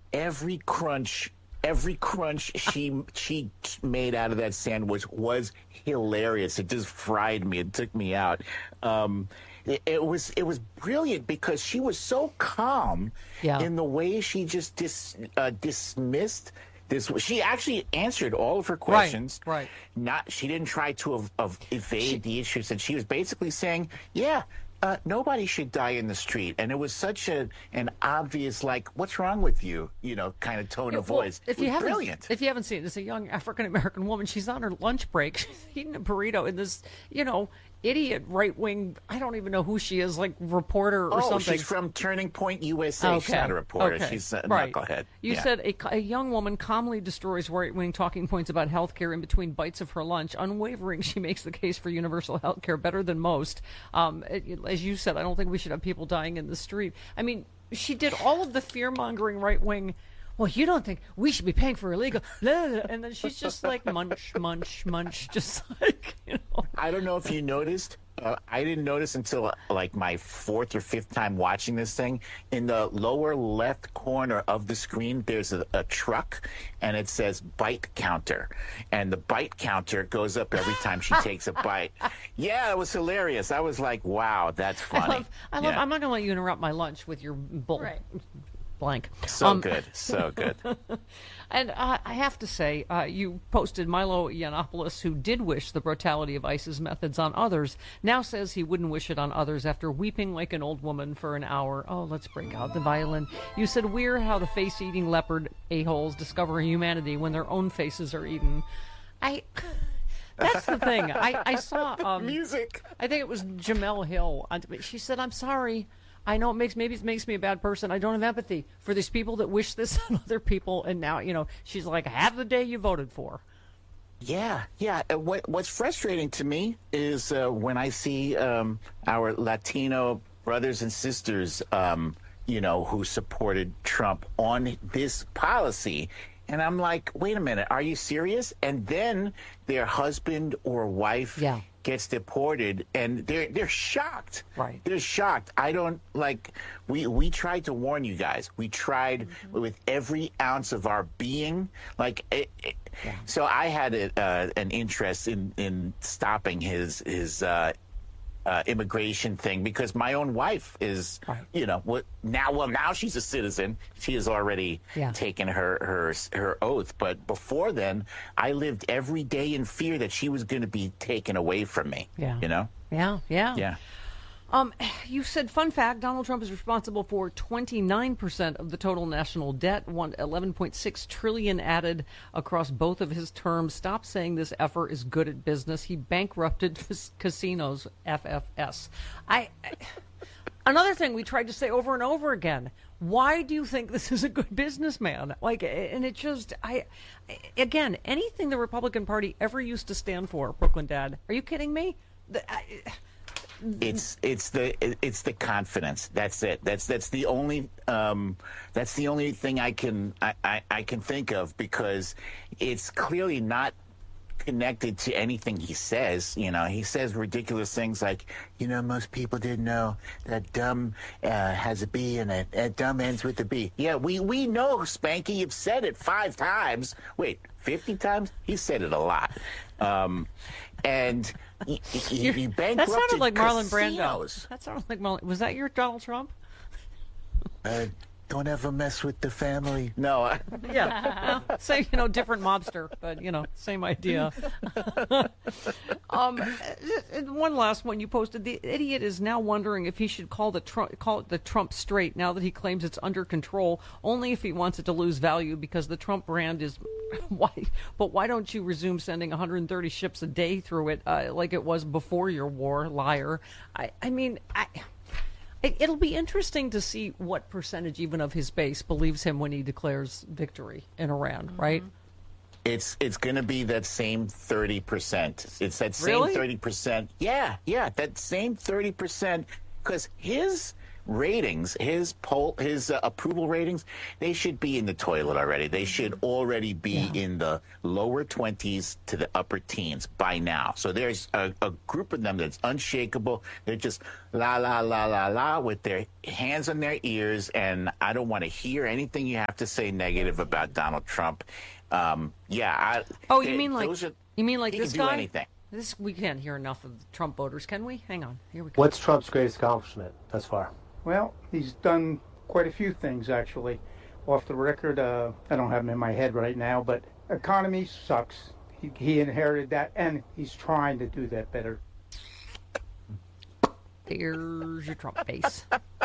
every crunch she made out of that sandwich was hilarious. It just fried me. It took me out. It was brilliant because she was so calm in the way she just dismissed this. She actually answered all of her questions. Right. She didn't try to evade the issues, and she was basically saying, "Yeah, nobody should die in the street." And it was such an obvious, like, "What's wrong with you?" Kind of tone of voice. It was brilliant. If you haven't seen it, it's a young African American woman. She's on her lunch break. She's eating a burrito in this, idiot right-wing, I don't even know who she is, like reporter or something. She's from Turning Point USA. Okay. She's not a reporter. Okay. She's a right. knucklehead. You said a young woman calmly destroys right-wing talking points about health care in between bites of her lunch. Unwavering, she makes the case for universal health care better than most. As you said, I don't think we should have people dying in the street. I mean, she did all of the fear-mongering right-wing, well, you don't think we should be paying for illegal, and then she's just like munch, munch, munch, just like, I don't know if you noticed. I didn't notice until like my fourth or fifth time watching this thing. In the lower left corner of the screen, there's a truck, and it says bite counter. And the bite counter goes up every time she takes a bite. Yeah, it was hilarious. I was like, wow, that's funny. I love. I'm not going to let you interrupt my lunch with your bull. Right. Blank. So good. And I have to say, you posted Milo Yiannopoulos, who did wish the brutality of ICE's methods on others, now says he wouldn't wish it on others after weeping like an old woman for an hour. Oh, let's break out the violin. You said, weird how the face-eating leopard a-holes discover humanity when their own faces are eaten. That's the thing. I saw... music. I think it was Jamel Hill. She said, I'm sorry. I know it makes me a bad person. I don't have empathy for these people that wish this on other people. And now, she's like, have the day you voted for. Yeah. What's frustrating to me is when I see our Latino brothers and sisters, who supported Trump on this policy. And I'm like, wait a minute, are you serious? And then their husband or wife gets deported, and they're shocked. Right. They're shocked. I don't like. We tried to warn you guys. We tried with every ounce of our being. So I had an interest in stopping his immigration thing because my own wife is, now she's a citizen. She has already taken her oath. But before then, I lived every day in fear that she was going to be taken away from me. Yeah. Yeah. You said, fun fact, Donald Trump is responsible for 29% of the total national debt, $11.6 trillion added across both of his terms. Stop saying this effer is good at business. He bankrupted casinos, FFS. Another thing we tried to say over and over again, why do you think this is a good businessman? And it just, again, anything the Republican Party ever used to stand for, Brooklyn Dad, are you kidding me? It's the confidence. That's it. That's the only thing I can think of, because it's clearly not connected to anything he says. He says ridiculous things like, most people didn't know that dumb has a B in it. Dumb ends with a B. Yeah, we know, Spanky. You've said it 5 times. Wait, 50 times? He said it a lot. And you bankrupted that sounded like Marlon casinos. Brando. That sounded like Marlon. Was that your Donald Trump? Don't ever mess with the family. No. Yeah. Same, different mobster, but, same idea. One last one you posted. The idiot is now wondering if he should call it the Trump straight now that he claims it's under control, only if he wants it to lose value because the Trump brand is why. But why don't you resume sending 130 ships a day through it like it was before your war, liar? It'll be interesting to see what percentage even of his base believes him when he declares victory in Iran, right? It's going to be that same 30%. It's that same Really? 30%. Yeah, that same 30%. Because ratings, his approval ratings, they should be in the toilet already. They should already be in the lower 20s to the upper teens by now. So there's a group of them that's unshakable. They're just la, la, la, la, la with their hands on their ears. And I don't want to hear anything you have to say negative about Donald Trump. You mean like this guy? Anything. We can't hear enough of the Trump voters, can we? Hang on. Here we go. What's Trump's greatest accomplishment thus far? Well, he's done quite a few things, actually. Off the record, I don't have them in my head right now, but economy sucks. He inherited that, and he's trying to do that better. There's your Trump face.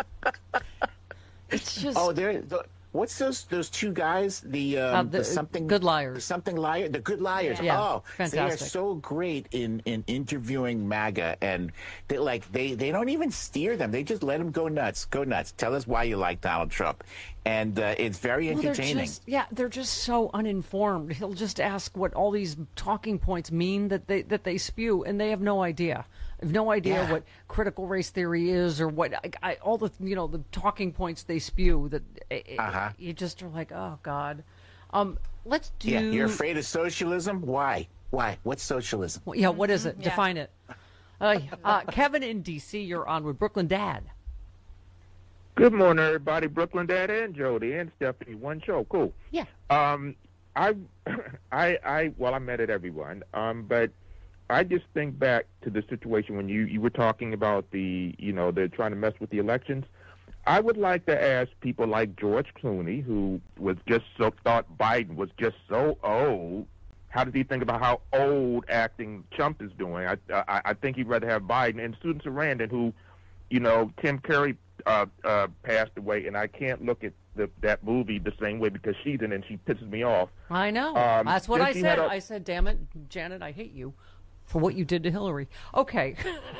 It's just... What's those two guys? The something good liars. Something liar. The good liars. Yeah. Oh, fantastic. They are so great in interviewing MAGA, and they don't even steer them. They just let them go nuts. Go nuts. Tell us why you like Donald Trump, and it's very entertaining. They're just so uninformed. He'll just ask what all these talking points mean that they spew, and they have no idea. I have no idea what critical race theory is, or what all the the talking points they spew. That you just are like, oh God. Let's do. Yeah, you're afraid of socialism? Why? What's socialism? Yeah, what is it? Define it. Kevin in D.C., you're on with Brooklyn Dad. Good morning, everybody. Brooklyn Dad and Jody and Stephanie. One show, cool. Yeah. I met at everyone, but I just think back to the situation when you were talking about they're trying to mess with the elections. I would like to ask people like George Clooney, who was just thought Biden was just so old. How did he think about how old acting Trump is doing? I think he'd rather have Biden. And Susan Sarandon, who, Tim Curry passed away, and I can't look at that movie the same way because she's in it and she pisses me off. I know. That's what I said. I said, damn it, Janet, I hate you for what you did to Hillary. Okay.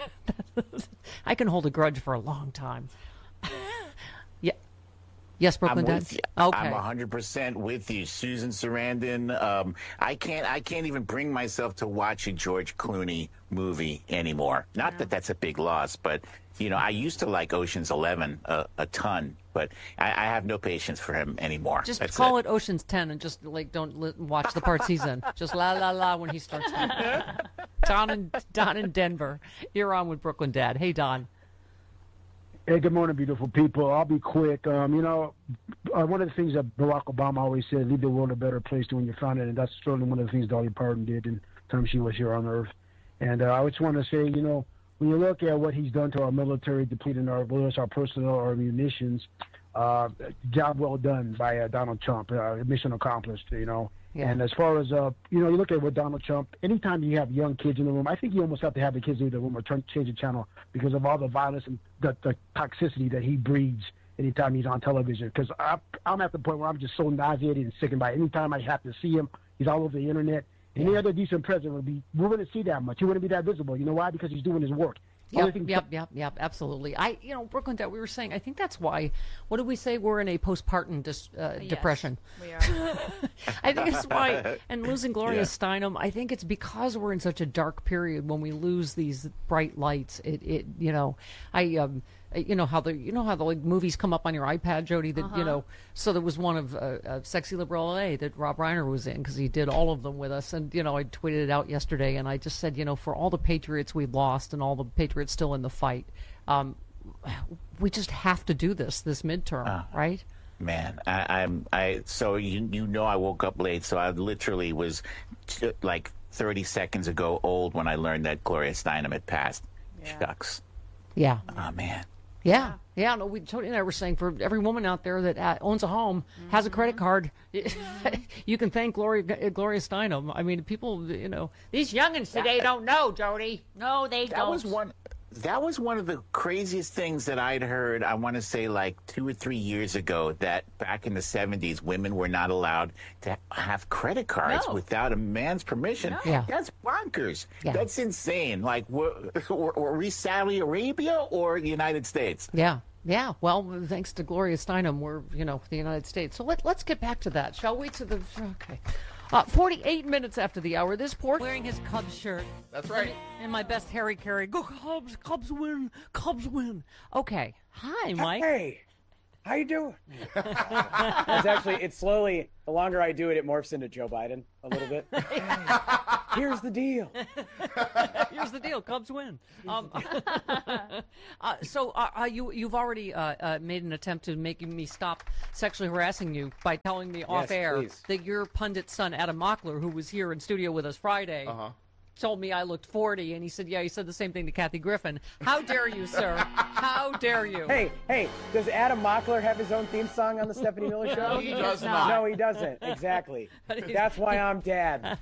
I can hold a grudge for a long time. Yeah. Yes, Brooklyn Dad? Okay. I'm 100% with you, Susan Sarandon. I can't even bring myself to watch a George Clooney movie anymore. Not that that's a big loss, but I used to like Ocean's 11 a ton, but I have no patience for him anymore. Just call it Ocean's 10 and just don't watch the parts he's in. Just la la la when he starts. Don in Denver, you're on with Brooklyn Dad. Hey, Don. Hey, good morning, beautiful people. I'll be quick. One of the things that Barack Obama always said, leave the world a better place than when you found it, and that's certainly one of the things Dolly Parton did in the time she was here on Earth. And I just want to say, when you look at what he's done to our military, depleting our personnel, our munitions, job well done by Donald Trump. Mission accomplished, Yeah. And as far as, you look at what Donald Trump, anytime you have young kids in the room, I think you almost have to have the kids in the room or change the channel because of all the violence and the toxicity that he breeds anytime he's on television. Because I'm at the point where I'm just so nauseated and sickened by it. Anytime I have to see him, he's all over the internet. Any other decent president we wouldn't see that much. He wouldn't be that visible. You know why? Because he's doing his work. Yep, absolutely. Brooklyn, that we were saying, I think that's why, what did we say? We're in a postpartum depression. We are. I think it's why, and losing Gloria Steinem, I think it's because we're in such a dark period when we lose these bright lights. How the movies come up on your iPad, Jody, that, so there was one of Sexy Liberal LA that Rob Reiner was in because he did all of them with us. And, I tweeted it out yesterday and I just said, for all the Patriots we've lost and all the Patriots still in the fight, we just have to do this midterm, right? Man, so I woke up late, so I literally was like 30 seconds ago old when I learned that Gloria Steinem had passed. Yeah. Shucks. Yeah. Oh, man. Yeah. No, Tony and I were saying for every woman out there that owns a home, has a credit card, you can thank Gloria Steinem. I mean, people, these youngins today don't know, Jody. No, they don't. That was one of the craziest things that I'd heard, I want to say like 2 or 3 years ago, that back in the 70s, women were not allowed to have credit cards without a man's permission. No. Yeah. That's bonkers. Yeah. That's insane. Like, were we Saudi Arabia or the United States? Yeah. Well, thanks to Gloria Steinem, we're, the United States. So let's get back to that, shall we? Okay. 48 minutes after the hour, this port wearing his Cubs shirt. That's right. And my best Harry Carey. Go Cubs! Cubs win! Cubs win! Okay. Hi, Mike. Hey, how you doing? It's slowly, the longer I do it, it morphs into Joe Biden a little bit. Here's the deal. Here's the deal. Cubs win. You've already made an attempt to making me stop sexually harassing you by telling me off air please. that your pundit son, Adam Mockler, who was here in studio with us Friday, told me I looked 40, and he said, he said the same thing to Kathy Griffin. How dare you, sir? How dare you? Hey, does Adam Mockler have his own theme song on the Stephanie Miller Show? He does not. No, he doesn't. Exactly. That's why I'm dad.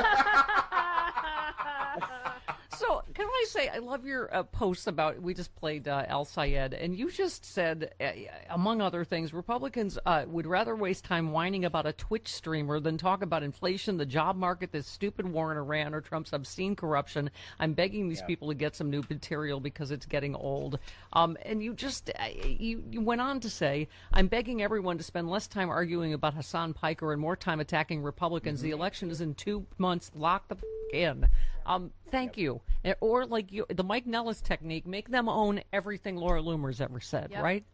So, can I say, I love your posts about, we just played Al Sayed, and you just said, among other things, Republicans would rather waste time whining about a Twitch streamer than talk about inflation, the job market, this stupid war in Iran, or Trump's obscene corruption. I'm begging these people to get some new material because it's getting old. And you just, you went on to say, I'm begging everyone to spend less time arguing about Hassan Piker and more time attacking Republicans. The election is in 2 months. Lock the in. Thank you. Or like the Mike Nellis technique, make them own everything Laura Loomer's ever said, right?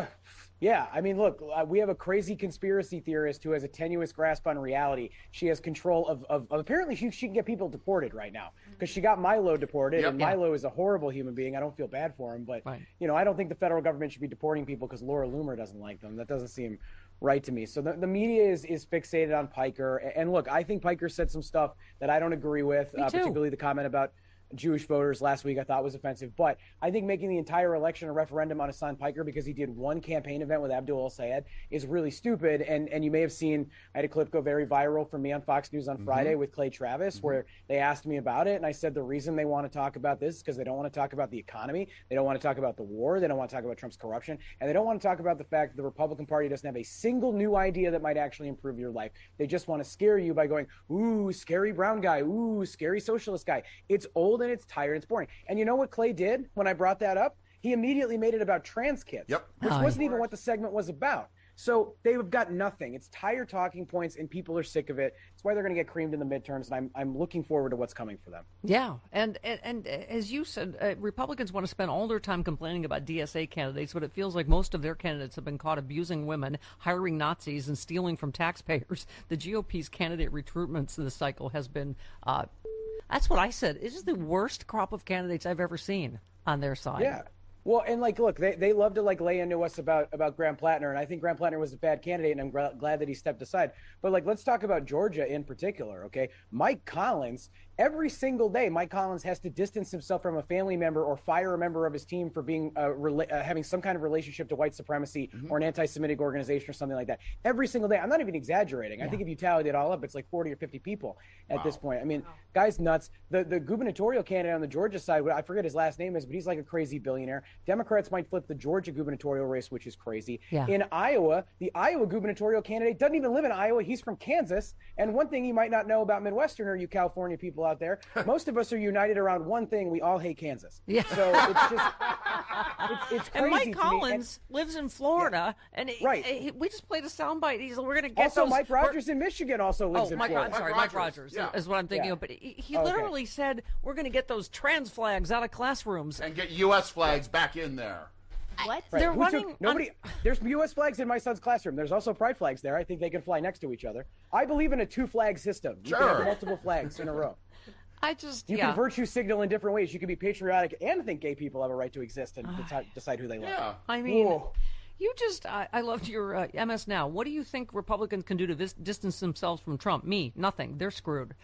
Yeah, I mean, look, we have a crazy conspiracy theorist who has a tenuous grasp on reality. She has control of apparently she can get people deported right now because she got Milo deported, and Milo is a horrible human being. I don't feel bad for him, but, I don't think the federal government should be deporting people because Laura Loomer doesn't like them. That doesn't seem right to me. So the media is fixated on Piker. And look, I think Piker said some stuff that I don't agree with, particularly the comment about Jewish voters last week I thought was offensive. But I think making the entire election a referendum on Hassan Piker because he did one campaign event with Abdul El-Sayed is really stupid. And you may have seen, I had a clip go very viral from me on Fox News on Friday with Clay Travis where they asked me about it. And I said the reason they want to talk about this is because they don't want to talk about the economy. They don't want to talk about the war. They don't want to talk about Trump's corruption. And they don't want to talk about the fact that the Republican Party doesn't have a single new idea that might actually improve your life. They just want to scare you by going, ooh, scary brown guy. Ooh, scary socialist guy. It's old and it's tired. It's boring. And you know what Clay did when I brought that up? He immediately made it about trans kids, which wasn't even what the segment was about. So they've got nothing. It's tired talking points, and people are sick of it. That's why they're going to get creamed in the midterms, and I'm looking forward to what's coming for them. Yeah, and as you said, Republicans want to spend all their time complaining about DSA candidates, but it feels like most of their candidates have been caught abusing women, hiring Nazis, and stealing from taxpayers. The GOP's candidate recruitment this cycle has been, that's what I said, it's just the worst crop of candidates I've ever seen on their side. Yeah. Well, and look, they love to lay into us about Graham Plattner, and I think Graham Plattner was a bad candidate, and I'm glad that he stepped aside. But let's talk about Georgia in particular, okay? Mike Collins, every single day, Mike Collins has to distance himself from a family member or fire a member of his team for being having some kind of relationship to white supremacy or an anti-Semitic organization or something like that. Every single day. I'm not even exaggerating. I think if you tallied it all up, it's like 40 or 50 people at this point. I mean, guy's nuts. The gubernatorial candidate on the Georgia side, I forget his last name is, but he's like a crazy billionaire. Democrats might flip the Georgia gubernatorial race, which is crazy. Yeah. In Iowa, the Iowa gubernatorial candidate doesn't even live in Iowa. He's from Kansas. And one thing you might not know about Midwesterner, you California people out there, most of us are united around one thing. We all hate Kansas. Yeah. So it's just, it's crazy. And Mike Collins lives in Florida. And we just played a soundbite. We're going to get also, Mike Rogers in Michigan also lives in Florida. I'm sorry, Mike Rogers is what I'm thinking of. But he literally said, we're going to get those trans flags out of classrooms. And get U.S. flags back in there. What? Right. They're running. There's U.S. flags in my son's classroom. There's also pride flags there. I think they can fly next to each other. I believe in a two-flag system. You can have multiple flags in a row. You can virtue signal in different ways. You can be patriotic and think gay people have a right to exist and decide who they love. Yeah. I mean, I loved your MS Now. What do you think Republicans can do to distance themselves from Trump? Me, nothing. They're screwed.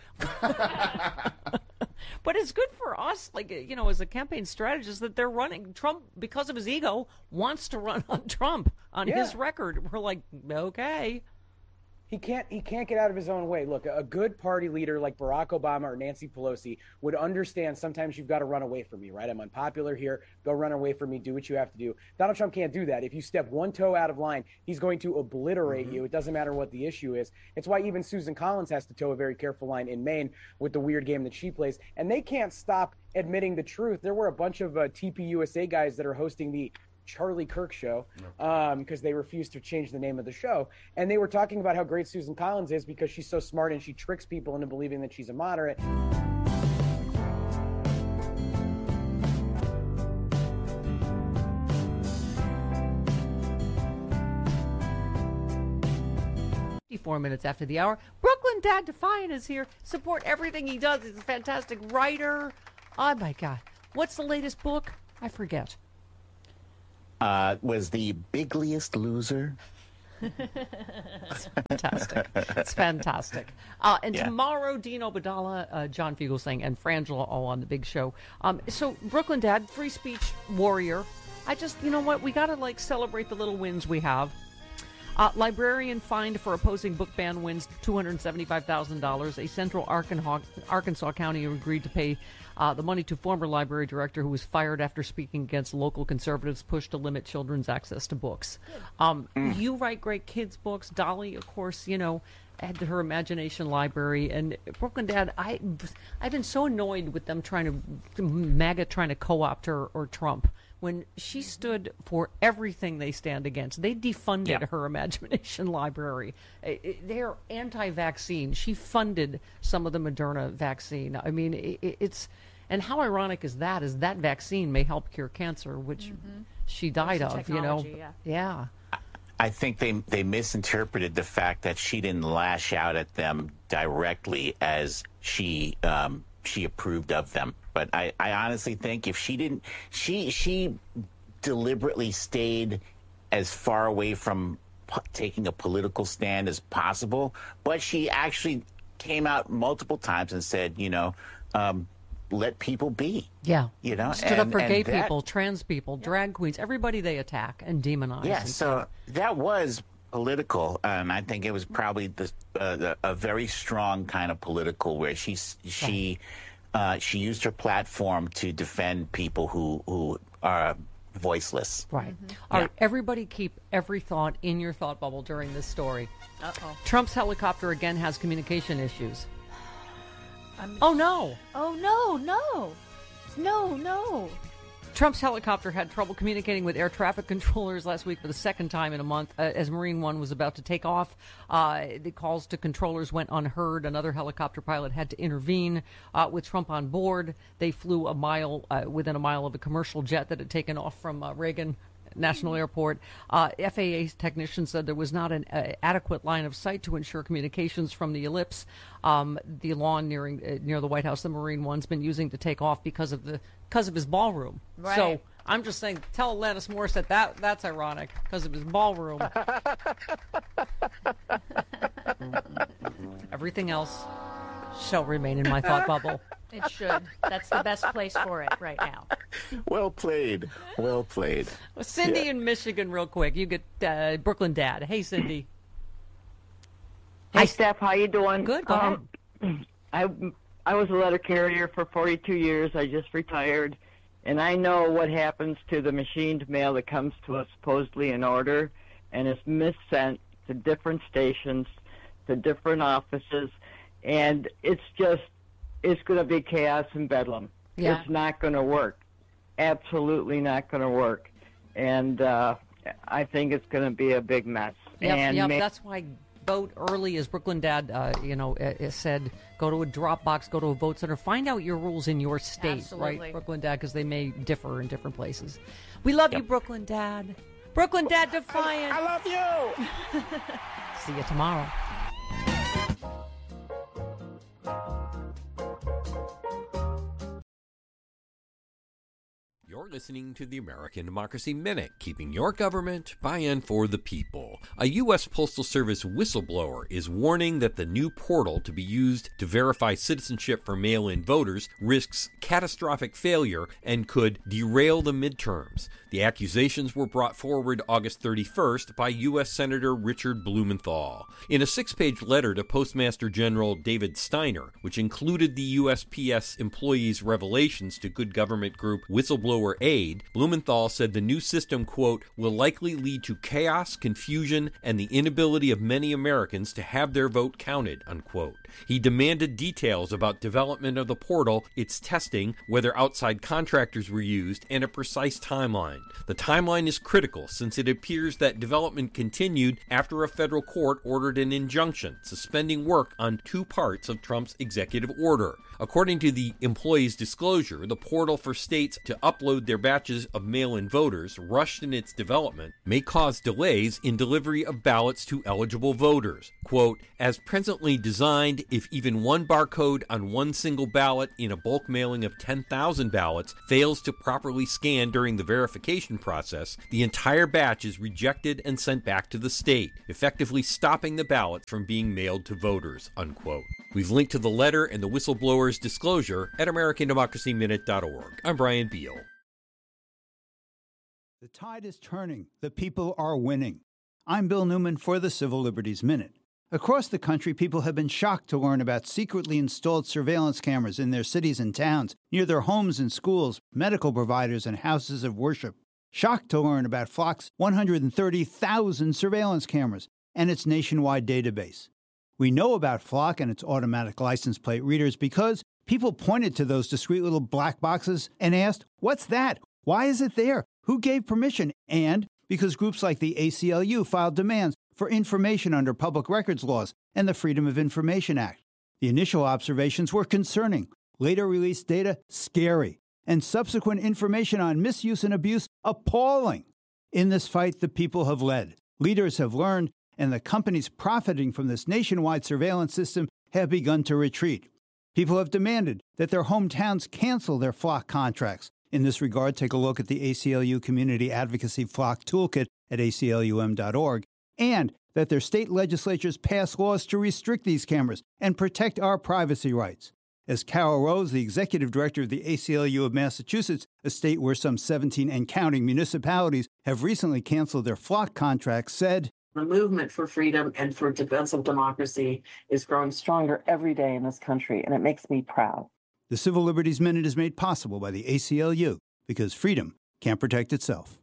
But it's good for us, as a campaign strategist, that they're running. Trump, because of his ego, wants to run on Trump on his record. We're like, okay. He can't get out of his own way. Look, a good party leader like Barack Obama or Nancy Pelosi would understand sometimes you've got to run away from me, right? I'm unpopular here. Go run away from me. Do what you have to do. Donald Trump can't do that. If you step one toe out of line, he's going to obliterate you. It doesn't matter what the issue is. It's why even Susan Collins has to toe a very careful line in Maine with the weird game that she plays. And they can't stop admitting the truth. There were a bunch of TPUSA guys that are hosting the Charlie Kirk Show, because they refused to change the name of the show. And they were talking about how great Susan Collins is because she's so smart and she tricks people into believing that she's a moderate. Minutes after the hour. Brooklyn Dad Defiant is here. Support everything he does. He's a fantastic writer. Oh my God. What's the latest book? I forget. Was The Bigliest Loser. It's fantastic. It's fantastic. And tomorrow, Dean Obadala, John Fugelsang, and Frangela all on the big show. So Brooklyn Dad, free speech warrior. I just, you know what? We got to celebrate the little wins we have. Librarian fined for opposing book ban wins $275,000. A Central Arkansas County agreed to pay the money to former library director who was fired after speaking against local conservatives' push to limit children's access to books. You write great kids' books. Dolly, of course, had her imagination library. And Brooklyn Dad, I've been so annoyed with them MAGA trying to co-opt her or Trump. When she stood for everything they stand against, they defunded her imagination library. They're anti-vaccine. She funded some of the Moderna vaccine. I mean, it's and how ironic is that? Is that vaccine may help cure cancer, which she died of? Yeah. I think they misinterpreted the fact that she didn't lash out at them directly as she approved of them. But I honestly think if she didn't, she deliberately stayed as far away from taking a political stand as possible. But she actually came out multiple times and said, let people be. Yeah. Stood up for gay people, trans people, drag queens, everybody they attack and demonize. Yeah. So that was political, and I think it was probably a very strong kind of political where she used her platform to defend people who are voiceless. Right. All right. Everybody keep every thought in your thought bubble during this story. Uh-oh. Trump's helicopter again has communication issues. Oh, no. Oh, no. Trump's helicopter had trouble communicating with air traffic controllers last week for the second time in a month as Marine One was about to take off. The calls to controllers went unheard. Another helicopter pilot had to intervene. With Trump on board, they flew within a mile of a commercial jet that had taken off from Reagan National Airport. FAA technicians said there was not an adequate line of sight to ensure communications from the ellipse, the lawn near the White House. The Marine One's been using to take off because of his ballroom. Right. So I'm just saying, tell Alanis Morissette that's ironic because of his ballroom. Everything else shall remain in my thought bubble. It should. That's the best place for it right now. Well played. Well, Cindy in Michigan, real quick. You get Brooklyn Dad. Hey, Cindy. Hi, Steph. How you doing? Good. Go ahead. I was a letter carrier for 42 years. I just retired. And I know what happens to the machined mail that comes to us supposedly in order and is missent to different stations, to different offices. And it's going to be chaos and bedlam. Yeah. It's not going to work. Absolutely not going to work. And I think it's going to be a big mess. Yep. That's why vote early, as Brooklyn Dad, said. Go to a Dropbox, go to a vote center, find out your rules in your state, Absolutely. Right, Brooklyn Dad, because they may differ in different places. We love you, Brooklyn Dad. Brooklyn Dad Defiant. I love you. See you tomorrow. You're listening to the American Democracy Minute, keeping your government by and for the people. A U.S. Postal Service whistleblower is warning that the new portal to be used to verify citizenship for mail-in voters risks catastrophic failure and could derail the midterms. The accusations were brought forward August 31st by U.S. Senator Richard Blumenthal. In a 6-page letter to Postmaster General David Steiner, which included the USPS employees' revelations to good government group Whistleblower Aid, Blumenthal said the new system, quote, will likely lead to chaos, confusion, and the inability of many Americans to have their vote counted, unquote. He demanded details about development of the portal, its testing, whether outside contractors were used, and a precise timeline. The timeline is critical since it appears that development continued after a federal court ordered an injunction suspending work on 2 parts of Trump's executive order. According to the employee's disclosure, the portal for states to upload their batches of mail-in voters, rushed in its development, may cause delays in delivery of ballots to eligible voters. Quote, as presently designed, if even one barcode on one single ballot in a bulk mailing of 10,000 ballots fails to properly scan during the verification process, the entire batch is rejected and sent back to the state, effectively stopping the ballot from being mailed to voters, unquote. We've linked to the letter and the whistleblower's disclosure at AmericanDemocracyMinute.org. I'm Brian Beal. The tide is turning. The people are winning. I'm Bill Newman for the Civil Liberties Minute. Across the country, people have been shocked to learn about secretly installed surveillance cameras in their cities and towns, near their homes and schools, medical providers, and houses of worship. Shocked to learn about Flock's 130,000 surveillance cameras and its nationwide database. We know about Flock and its automatic license plate readers because people pointed to those discreet little black boxes and asked, what's that? Why is it there? Who gave permission? And because groups like the ACLU filed demands for information under public records laws and the Freedom of Information Act. The initial observations were concerning, later released data scary, and subsequent information on misuse and abuse appalling. In this fight, the people have led, leaders have learned, and the companies profiting from this nationwide surveillance system have begun to retreat. People have demanded that their hometowns cancel their Flock contracts. In this regard, take a look at the ACLU Community Advocacy Flock Toolkit at aclum.org, and that their state legislatures pass laws to restrict these cameras and protect our privacy rights. As Carol Rose, the executive director of the ACLU of Massachusetts, a state where some 17 and counting municipalities have recently canceled their Flock contracts, said, the movement for freedom and for defense of democracy is growing stronger every day in this country, and it makes me proud. The Civil Liberties Minute is made possible by the ACLU because freedom can't protect itself.